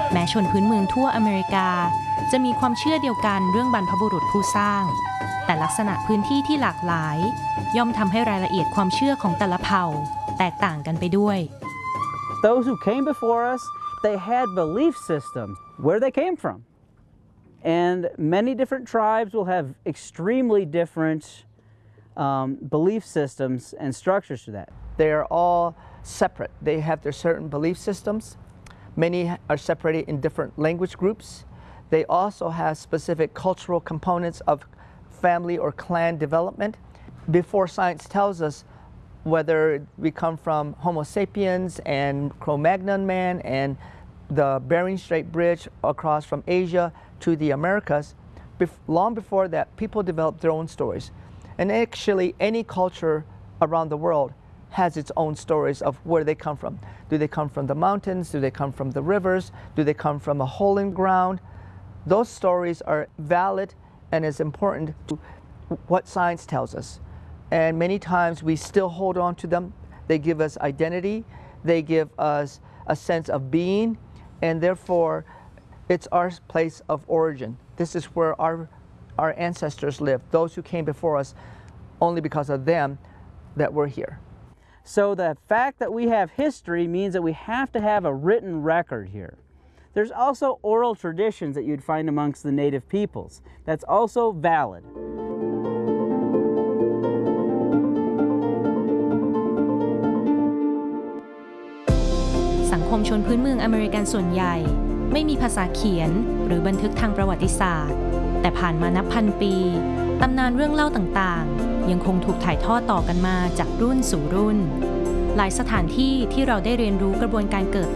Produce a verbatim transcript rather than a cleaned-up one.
แม้ชนพื้นเมืองทั่วอเมริกาจะมีความเชื่อเดียวกันเรื่องบรรพบุรุษผู้สร้างแต่ลักษณะพื้นที่ที่หลากหลายย่อมทำให้รายละเอียดความเชื่อของแต่ละเผ่าแตกต่างกันไปด้วย Those who came before us, they had belief systems where they came from. And many different tribes will have extremely different um, belief systems and structures to that. They are all separate. They have their certain belief systems. Many are separated in different language groups. They also have specific cultural components of family or clan development. Before science tells us whether we come from Homo sapiens and Cro-Magnon man and the Bering Strait Bridge across from Asia to the Americas, long before that, people developed their own stories. And actually, any culture around the world has its own stories of where they come from. Do they come from the mountains? Do they come from the rivers? Do they come from a hole in the ground? Those stories are valid and is important to what science tells us. And many times we still hold on to them. They give us identity. They give us a sense of being. And therefore, it's our place of origin. This is where our, our ancestors lived, those who came before us, only because of them that we're here. So the fact that we have history means that we have to have a written record here. There's also oral traditions that you'd find amongst the native peoples. That's also valid. สังคมชนพื้นเมืองอเมริกันส่วนใหญ่ไม่มีภาษาเขียนหรือบันทึกทางประวัติศาสตร์แต่ผ่านมานับพันปีตำนานเรื่องเล่าต่างๆยังคงถูกถ่ายทอดต่อกันมาจากรุ่นสู่รุ่นหลายสถานที่ที่เราได้เรียนรู้กระบวนการเกิด